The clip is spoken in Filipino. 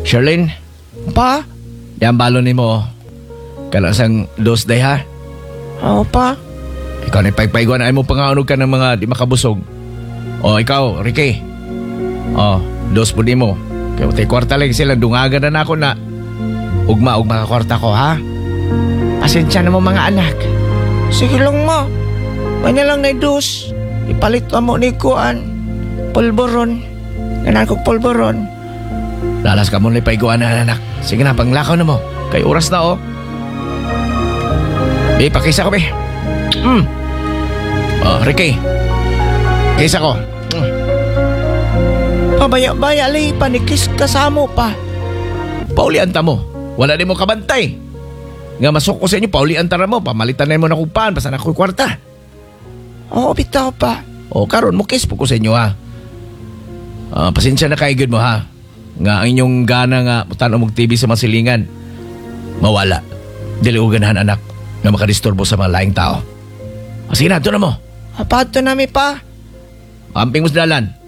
Sherlyn, Pa? yan balon ni mo. Kana sang dos day ha. Oo, pa. Ikaw na pagpaiguan ay mo pangaonog ka ng mga di makabusog. O ikaw, Ricky. O, dos po di mo. Kaya matay kwarta lang sila, dungagan na ako na ugma ka kwarta ko ha. Pasensya na mo mga anak. Sige lang ma. Manya lang na dos. Ipalit mo ni Kuan. Polboron. Ganan ko polboron. Lalas ka mo na paiguan na anak. Sige na, panglakaw na mo. Kay oras na oh. Pakisa ko be. Oh, Ricky. Kisa ko. Pabaya-baya li, panikis kasamo pa. Paulian ta mo. Wala din mo kabantay. Nga masok ko sa inyo, paulian ta na mo. Pamalitan na mo na kupaan, basta na ko'y kwarta. Oo, bitaw pa. O karon mo kiss po ko sa inyo ha. Pasensya na kayo mo ha. Nga ang inyong gana nga tanaw mong TV sa masilingan. Mawala. Dili ko ganahan anak na makadisturbo sa mga laing tao. Sige na, ito na mo. Apato nami pa. Pamping mo sa dalan.